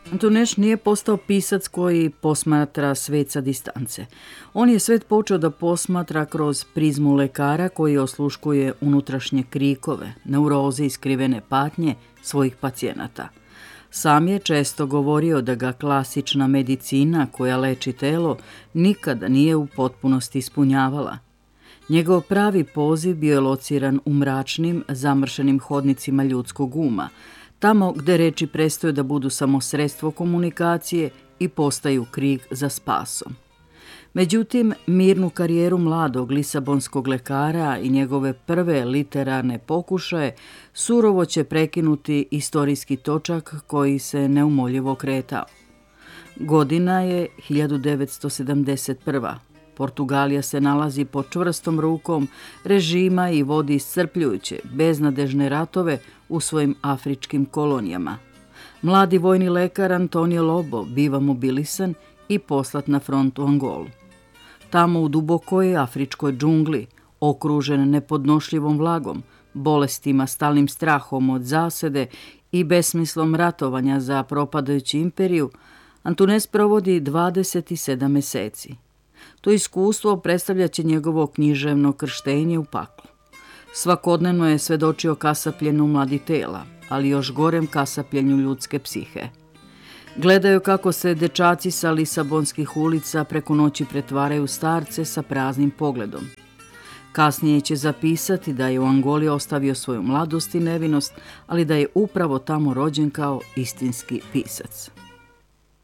Antunes nije postao pisac koji posmatra svet sa distance. On je svet počeo da posmatra kroz prizmu lekara koji osluškuje unutrašnje krikove, neuroze i skrivene patnje svojih pacijenata. Sam je često govorio da ga klasična medicina koja leči telo nikada nije u potpunosti ispunjavala. Njegov pravi poziv bio je lociran u mračnim, zamršenim hodnicima ljudskog uma, tamo gde reči prestaju da budu samo sredstvo komunikacije i postaju krik za spasom. Međutim, mirnu karijeru mladog lisabonskog lekara i njegove prve literarne pokušaje surovo će prekinuti istorijski točak koji se neumoljivo kretao. Godina je 1971. Portugalija se nalazi pod čvrstom rukom režima i vodi iscrpljujuće, beznadežne ratove u svojim afričkim kolonijama. Mladi vojni lekar Antonio Lobo biva mobilisan i poslat na front u Angolu. Tamo u dubokoj afričkoj džungli, okružen nepodnošljivom vlagom, bolestima, stalnim strahom od zasede i besmislom ratovanja za propadajuću imperiju, Antunes provodi 27 meseci. To iskustvo predstavljaće njegovo književno krštenje u paklu. Svakodnevno je svedočio kasapljenju mladi tela, ali još gorem kasapljenju ljudske psihe. Gledaju kako se dečaci sa lisabonskih ulica preko noći pretvaraju u starce sa praznim pogledom. Kasnije će zapisati da je u Angoli ostavio svoju mladost i nevinost, ali da je upravo tamo rođen kao istinski pisac.